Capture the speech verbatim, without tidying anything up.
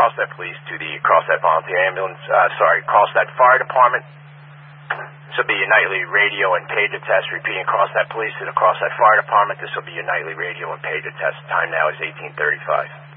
Carlstadt Police to the Carlstadt Volunteer Ambulance, uh, sorry, Carlstadt Fire Department. This will be your nightly radio and pager test. Repeating, Carlstadt Police to the Carlstadt Fire Department. This will be your nightly radio and pager test. Time now is eighteen thirty-five.